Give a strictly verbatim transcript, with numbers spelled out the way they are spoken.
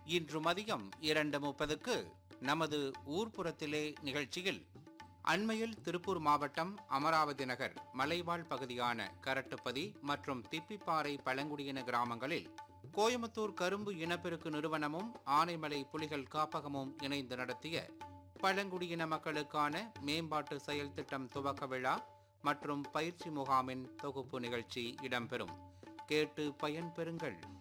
இன்று மதியம் இரண்டு முப்பதுக்கு நமது ஊர்ப்புறத்திலே நிகழ்ச்சியில் அண்மையில் திருப்பூர் மாவட்டம் அமராவதி நகர் மலைவாழ் பகுதியான கரட்டுப்பதி மற்றும் திப்பிப்பாறை பழங்குடியின கிராமங்களில் கோயமுத்தூர் கரும்பு இனப்பெருக்கு நிறுவனமும் ஆனைமலை புலிகள் காப்பகமும் இணைந்து நடத்திய பழங்குடியின மக்களுக்கான மேம்பாட்டு செயல் திட்டம் துவக்க விழா மற்றும் பயிற்சி முகாமின் தொகுப்பு நிகழ்ச்சி இடம்பெறும். கேட்டு பயன்பெறுங்கள்.